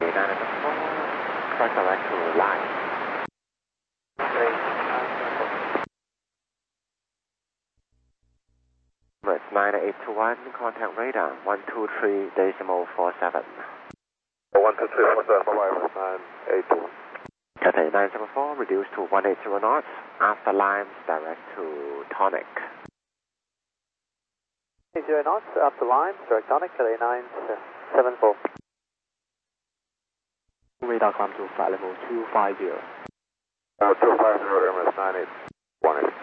974, track direct to line. Emirates 9821, contact radar 123.47. 123.47, bye-bye, 981. Cathay 974, reduce to 180 knots, after Limes, direct to Tonic. 80 knots, after Limes, direct Tonic, Cathay 974. Radar climb to flight level 250. 250, Emirates 9818.